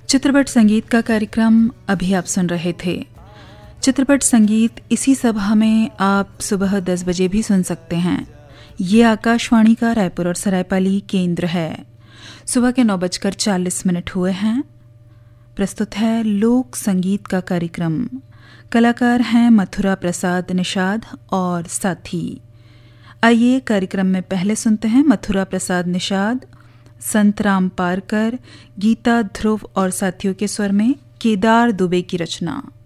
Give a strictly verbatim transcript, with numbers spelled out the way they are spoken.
चित्रपट संगीत का कार्यक्रम अभी आप सुन रहे थे। चित्रपट संगीत इसी सभा में आप सुबह दस बजे भी सुन सकते हैं। ये आकाशवाणी का रायपुर और सरायपाली केंद्र है। सुबह के नौ बजकर चालीस मिनट हुए हैं। प्रस्तुत है लोक संगीत का कार्यक्रम। कलाकार हैं मथुरा प्रसाद निषाद और साथी। आइए कार्यक्रम में पहले सुनते हैं मथुरा प्रसाद निषाद, संतराम पारकर, गीता ध्रुव और साथियों के स्वर में केदार दुबे की रचना।